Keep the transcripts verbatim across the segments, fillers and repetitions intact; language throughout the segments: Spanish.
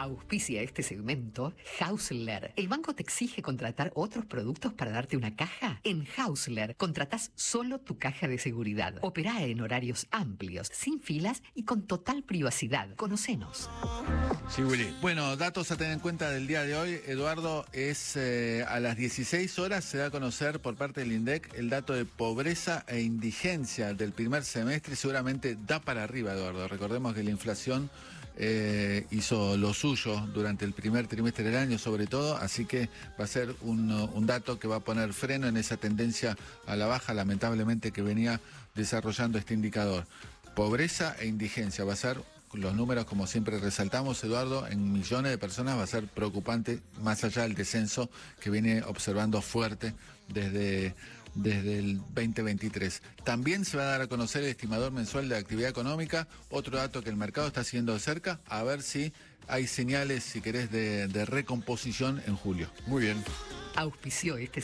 Auspicia este segmento Hausler. ¿El banco te exige contratar otros productos para darte una caja? En Hausler contratás solo tu caja de seguridad. Operá en horarios amplios, sin filas y con total privacidad. Conocenos. Sí, Willy. Bueno, datos a tener en cuenta del día de hoy, Eduardo, es eh, a las dieciséis horas se da a conocer por parte del INDEC el dato de pobreza e indigencia del primer semestre. Seguramente da para arriba, Eduardo. Recordemos que la inflación eh, hizo lo suyo durante el primer trimestre del año, sobre todo, así que va a ser un, un dato que va a poner freno en esa tendencia a la baja, lamentablemente, que venía desarrollando este indicador. Pobreza e indigencia va a ser, los números, como siempre resaltamos, Eduardo, en millones de personas va a ser preocupante, más allá del descenso que viene observando fuerte desde, desde el veinte veintitrés. También se va a dar a conocer el estimador mensual de actividad económica, otro dato que el mercado está siguiendo de cerca, a ver si hay señales, si querés, de, de recomposición en julio. Muy bien. Auspició este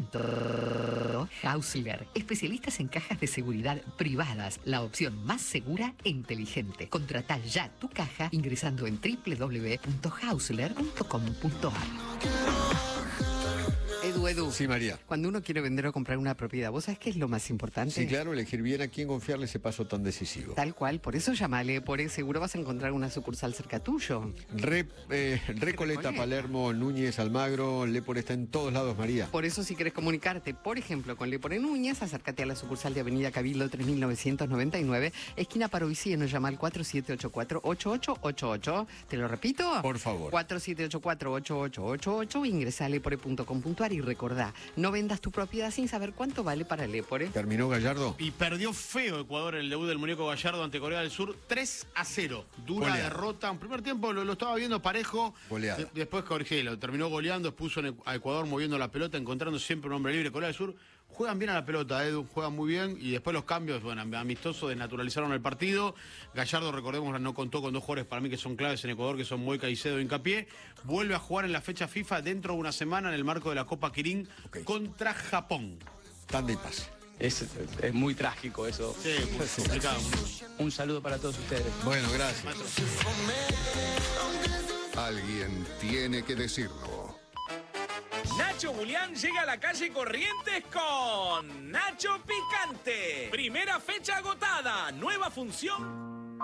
segmento Hausler, especialistas en cajas de seguridad privadas, la opción más segura e inteligente. Contratá ya tu caja ingresando en doble u doble u doble u punto hausler punto com punto ar. Edu, Edu. Sí, María. Cuando uno quiere vender o comprar una propiedad, ¿vos sabés qué es lo más importante? Sí, claro, elegir bien a quién confiarle ese paso tan decisivo. Tal cual, por eso llamale, por eso seguro vas a encontrar una sucursal cerca tuyo. Re, eh, Recoleta, Recoleta. Palermo, Núñez, Almagro, Lepore está en todos lados, María. Por eso si querés comunicarte, por ejemplo, con Lepore Núñez, acércate a la sucursal de Avenida Cabildo tres mil novecientos noventa y nueve, esquina Paroviceno, llama al cuatro siete ocho cuatro, ocho ocho ocho ocho. ¿Te lo repito? Por favor. cuatro siete ocho cuatro, ocho ocho ocho ocho, ingresa a lepore punto com punto ar y recordá, no vendas tu propiedad sin saber cuánto vale para Lepore. ¿Terminó Gallardo? Y perdió feo Ecuador en el debut del muñeco Gallardo ante Corea del Sur, tres a cero. Dura Goleada. derrota. Un primer tiempo lo, lo estaba viendo parejo. Goleada. De- después Corgelo terminó goleando, puso en- a Ecuador moviendo la pelota, encontrando siempre un hombre libre. Corea del Sur juegan bien a la pelota, Edu, juegan muy bien. Y después los cambios, bueno, amistosos, desnaturalizaron el partido. Gallardo, recordemos, no contó con dos jugadores para mí que son claves en Ecuador, que son Moica y Cedo Hincapié. Vuelve a jugar en la fecha FIFA dentro de una semana en el marco de la Copa Kirin Ok. contra Japón. Tanda y pase. Es, es muy trágico eso. Sí, muy complicado. Un saludo para todos ustedes. Bueno, gracias. Alguien tiene que decirlo. Nacho Julián llega a la calle Corrientes con Nacho Picante. Primera fecha agotada, nueva función.